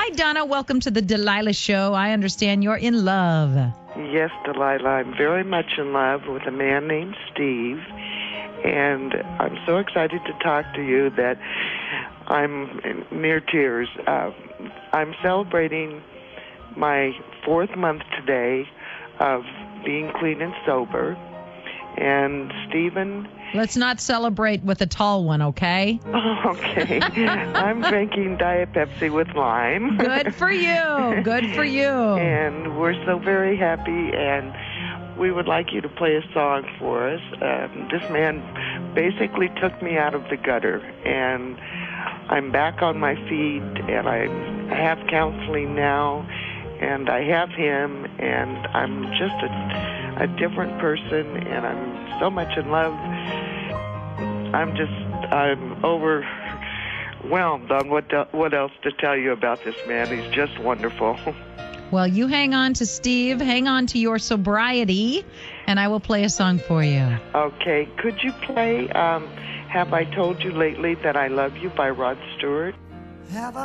Hi, Donna. Welcome to the Delilah Show. I understand you're in love. Yes, Delilah, I'm very much in love with a man named Steve, and I'm so excited to talk to you that I'm near tears. I'm celebrating my 4th month today of being clean and sober, and Stephen... Let's not celebrate with a tall one, okay? Oh, okay. I'm drinking Diet Pepsi with lime. Good for you. Good for you. And we're so very happy, and we would like you to play a song for us. This man basically took me out of the gutter, and I'm back on my feet, and I have counseling now, and I have him, and I'm just a different person, and I'm so much in love. I'm overwhelmed on what else to tell you about this man. He's just wonderful. Well, you hang on to Steve, hang on to your sobriety, and I will play a song for you. Okay. Could you play Have I Told You Lately That I Love You by Rod Stewart? Have I